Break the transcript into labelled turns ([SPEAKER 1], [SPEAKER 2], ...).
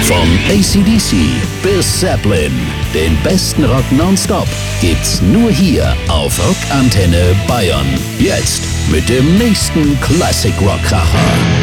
[SPEAKER 1] Vom AC/DC bis Zeppelin, den besten Rock nonstop gibt's nur hier auf Rockantenne Bayern. Jetzt mit dem nächsten Classic Rock Kracher.